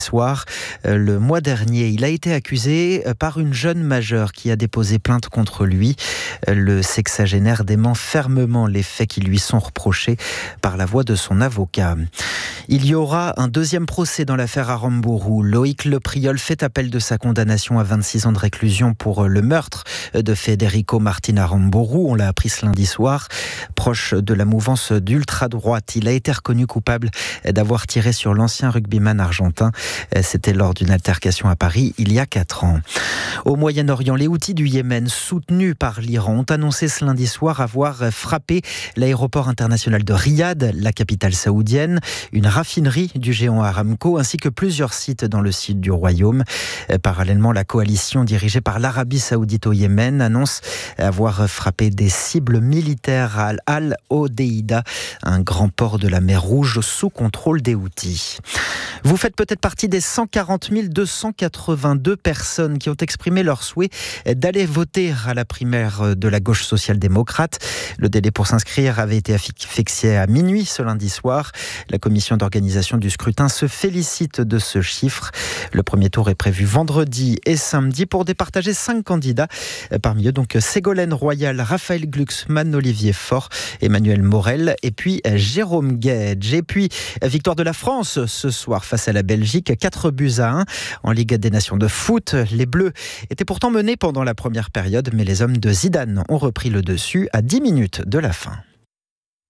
Soir, le mois dernier, il a été accusé par une jeune majeure qui a déposé plainte contre lui. Le sexagénaire dément fermement les faits qui lui sont reprochés par la voix de son avocat. Il y aura un deuxième procès dans l'affaire Aramburu. Loïc Lepriol fait appel de sa condamnation à 26 ans de réclusion pour le meurtre de Federico Martin Aramburu. On l'a appris ce lundi soir. Proche de la mouvance d'ultra-droite, il a été reconnu coupable d'avoir tiré sur l'ancien rugbyman argentin. C'était lors d'une altercation à Paris il y a 4 ans. Au Moyen-Orient, les Houthis du Yémen, soutenus par l'Iran, ont annoncé ce lundi soir avoir frappé l'aéroport international de Riyad, la capitale saoudienne, une raffinerie du géant Aramco, ainsi que plusieurs sites dans le sud du royaume. Parallèlement, la coalition dirigée par l'Arabie saoudite au Yémen annonce avoir frappé des cibles militaires à Al-Hodeïda, un grand port de la mer Rouge sous contrôle des Houthis. Vous faites peut-être partie des 140 282 personnes qui ont exprimé leur souhait d'aller voter à la primaire de la gauche social-démocrate. Le délai pour s'inscrire avait été fixé à minuit ce lundi soir. La commission d'organisation du scrutin se félicite de ce chiffre. Le premier tour est prévu vendredi et samedi pour départager 5 candidats. Parmi eux, donc, Ségolène Royal, Raphaël Glucksmann, Olivier Faure, Emmanuel Morel et puis Jérôme Guedj. Et puis, victoire de la France ce soir face à la Belgique, 4-1 en Ligue des Nations de foot. Les Bleus étaient pourtant menés pendant la première période, mais les hommes de Zidane ont repris le dessus à 10 minutes de la fin.